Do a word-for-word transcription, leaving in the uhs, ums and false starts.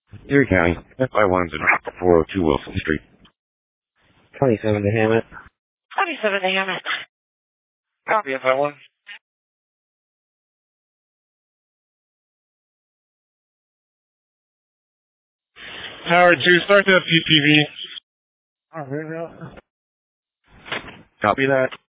Erie County, F I one to four oh two Wilson Street. twenty-seven to Hammett. twenty-seven to Hammett. Copy F I one. Howard two, start that P T V. Oh, Copy that.